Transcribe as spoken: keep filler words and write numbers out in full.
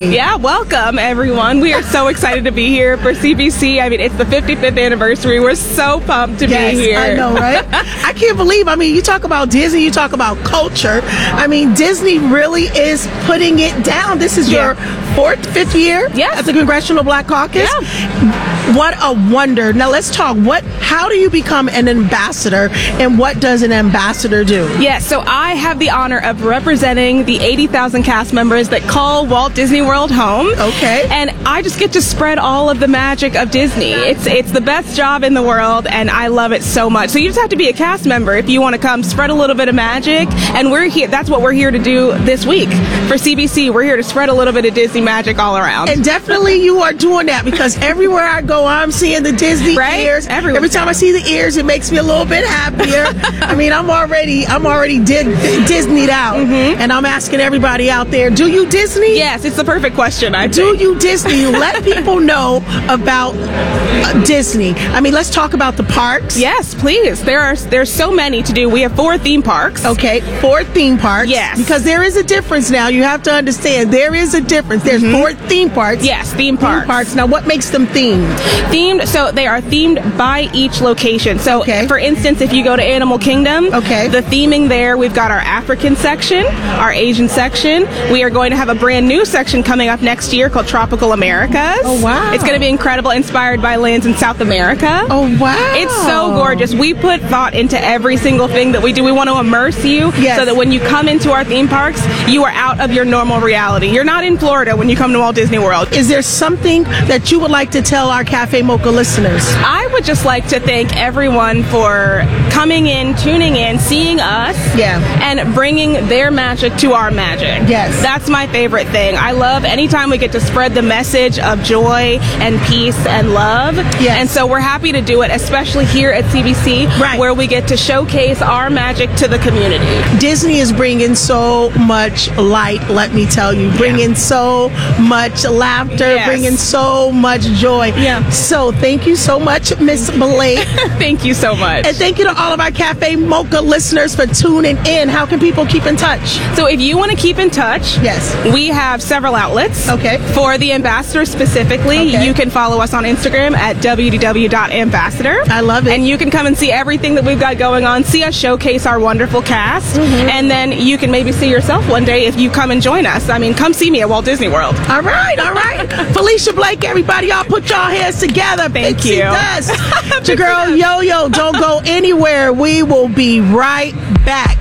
Yeah, welcome everyone. We are so excited to be here for C B C. I mean, it's the fifty-fifth anniversary. We're so pumped to yes, be here. I know, right? I can't believe, I mean, you talk about Disney, you talk about culture. I mean, Disney really is putting it down. This is Yeah. your fourth, fifth year Yes. at the Congressional Black Caucus. Yeah. What a wonder. Now let's talk. What? How do you become an ambassador, and what does an ambassador do? Yes, so I have the honor of representing the eighty thousand cast members that call Walt Disney World home. Okay. And I just get to spread all of the magic of Disney. It's it's the best job in the world, and I love it so much. So you just have to be a cast member if you want to come spread a little bit of magic. And we're here. That's what we're here to do this week for C B C. We're here to spread a little bit of Disney magic all around. And definitely you are doing that, because everywhere I go, I'm seeing the Disney Right? ears. Everywhere. Every time I see the ears, it makes me a little bit happier. I mean, I'm already, I'm already di- Disneyed out, and I'm asking everybody out there: do you Disney? Yes, it's the perfect question. I Do think. you Disney? Let people know about uh, Disney. I mean, let's talk about the parks. Yes, please. There are there's so many to do. We have four theme parks. Okay, four theme parks. Yes. Because there is a difference now. You have to understand there is a difference. There's four theme parks. Yes, theme Theme parks. parks. Now, what makes them themed? Themed, so they are themed by each location. So, Okay. for instance, if you go to Animal Kingdom, Okay. the theming there, we've got our African section, our Asian section. We are going to have a brand new section coming up next year called Tropical Americas. Oh, wow. It's going to be incredible, inspired by lands in South America. Oh, wow. It's so gorgeous. We put thought into every single thing that we do. We want to immerse you Yes. so that when you come into our theme parks, you are out of your normal reality. You're not in Florida when you come to Walt Disney World. Is there something that you would like to tell our Cafe Mocha listeners? I would just like to thank everyone for coming in, tuning in, seeing us, Yeah. and bringing their magic to our magic. Yes. That's my favorite thing. I love anytime we get to spread the message of joy and peace and love. Yes. And so we're happy to do it, especially here at C B C, Right. where we get to showcase our magic to the community. Disney is bringing so much light, let me tell you. Bringing so much laughter, Yes. bringing so much joy. Yeah. So thank you so much, Miss Blake. Thank you so much. And thank you to all of our Cafe Mocha listeners for tuning in. How can people keep in touch? So if you want to keep in touch, Yes. we have several outlets. Okay. For the ambassador specifically, Okay. you can follow us on Instagram at w w w dot ambassador. I love it. And you can come and see everything that we've got going on, see us showcase our wonderful cast, Mm-hmm. and then you can maybe see yourself one day if you come and join us. I mean, come see me at Walt Disney World. All right, all right. Felicia Blake, everybody, y'all put y'all hands together. Thank Pixie you. Dust. It's your girl Yo Yo. Don't go anywhere. We will be right back.